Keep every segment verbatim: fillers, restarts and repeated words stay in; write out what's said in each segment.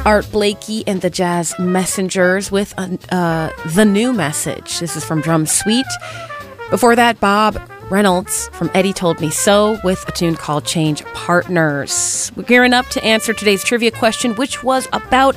Art Blakey and the Jazz Messengers with uh, uh, The New Message. This is from Drum Suite. Before that, Bob Reynolds from Eddie Told Me So with a tune called Change Partners. We're gearing up to answer today's trivia question, which was about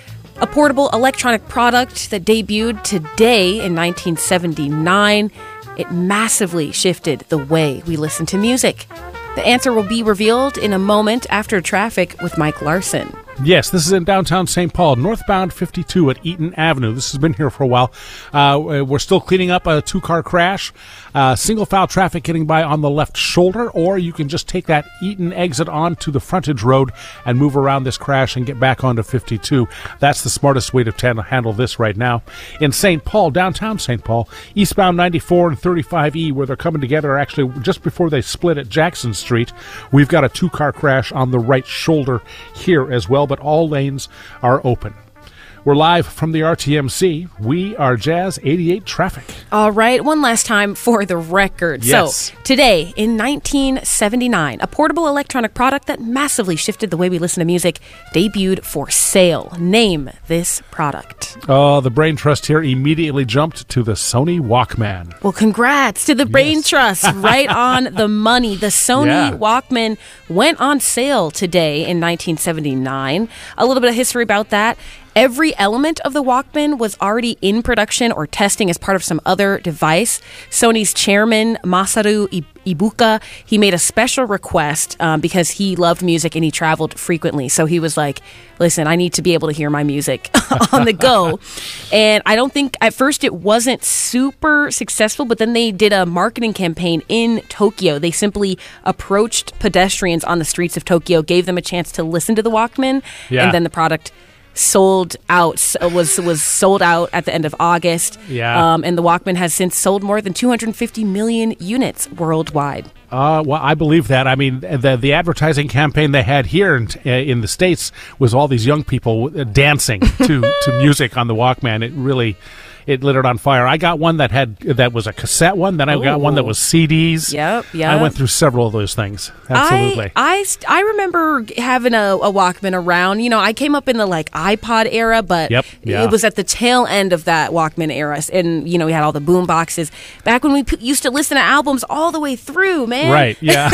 a portable electronic product that debuted today in nineteen seventy-nine. It massively shifted the way we listen to music. The answer will be revealed in a moment after traffic with Mike Larson. Yes, this is in downtown Saint Paul, northbound fifty-two at Eaton Avenue. This has been here for a while. Uh, we're still cleaning up a two-car crash. Uh, single-file traffic getting by on the left shoulder, or you can just take that Eaton exit onto the frontage road and move around this crash and get back onto fifty-two. That's the smartest way to t- handle this right now. In Saint Paul, downtown Saint Paul, eastbound ninety-four and thirty-five E, where they're coming together actually just before they split at Jackson Street, we've got a two-car crash on the right shoulder here as well, but all lanes are open. We're live from the R T M C. We are Jazz eighty-eight Traffic. All right, one last time for the record. Yes. So, today in nineteen seventy-nine, a portable electronic product that massively shifted the way we listen to music debuted for sale. Name this product. Oh, the brain trust here immediately jumped to the Sony Walkman. Well, congrats to the brain Yes. trust. Right on the money. The Sony Yeah. Walkman went on sale today in nineteen seventy-nine. A little bit of history about that. Every element of the Walkman was already in production or testing as part of some other device. Sony's chairman, Masaru I- Ibuka, he made a special request um, because he loved music and he traveled frequently. So he was like, listen, I need to be able to hear my music on the go. And I don't think, at first it wasn't super successful, but then they did a marketing campaign in Tokyo. They simply approached pedestrians on the streets of Tokyo, gave them a chance to listen to the Walkman, Yeah. and then the product sold out was was sold out at the end of August. Yeah. Um, and the Walkman has since sold more than two hundred fifty million units worldwide. Uh, well, I believe that. I mean, the the advertising campaign they had here in, in the States was all these young people dancing to, to music on the Walkman. It really, it lit it on fire. I got one that had that was a cassette one. Then I got one that was C Ds. Yep, yep. I went through several of those things. Absolutely. I, I, st- I remember having a, a Walkman around. You know, I came up in the like iPod era, but Yep, yeah. it was at the tail end of that Walkman era. And, you know, we had all the boom boxes. Back when we p- used to listen to albums all the way through, man. Right, yeah.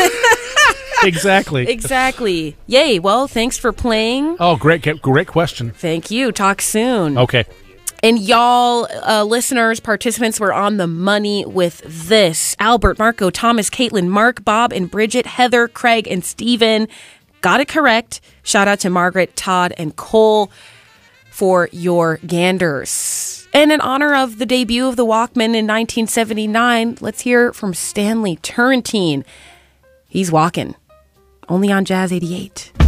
Exactly. Exactly. Yay. Well, thanks for playing. Oh, great, great question. Thank you. Talk soon. Okay. And y'all, uh, listeners, participants were on the money with this. Albert, Marco, Thomas, Caitlin, Mark, Bob, and Bridget, Heather, Craig, and Steven got it correct. Shout out to Margaret, Todd, and Cole for your ganders. And in honor of the debut of the Walkman in nineteen seventy-nine, let's hear from Stanley Turrentine. He's walking. Only on Jazz eighty-eight.